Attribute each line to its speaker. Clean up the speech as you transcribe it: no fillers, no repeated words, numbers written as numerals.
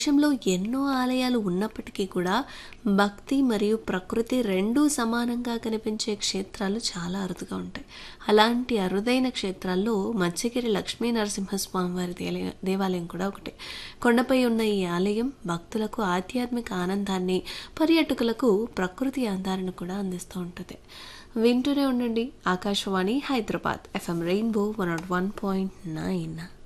Speaker 1: దేశంలో ఎన్నో ఆలయాలు ఉన్నప్పటికీ కూడా భక్తి మరియు ప్రకృతి రెండూ సమానంగా కనిపించే క్షేత్రాలు చాలా అరుదుగా ఉంటాయి. అలాంటి అరుదైన క్షేత్రాల్లో మత్స్యగిరి లక్ష్మీ నరసింహస్వామి వారి దేవాలయం కూడా ఒకటి. కొండపై ఉన్న ఈ ఆలయం భక్తులకు ఆధ్యాత్మిక ఆనందాన్ని, పర్యాటకులకు ప్రకృతి అందాలను కూడా అందిస్తూ ఉంటుంది. వింటూనే ఉండండి ఆకాశవాణి హైదరాబాద్ FM రెయిన్బో 101.9.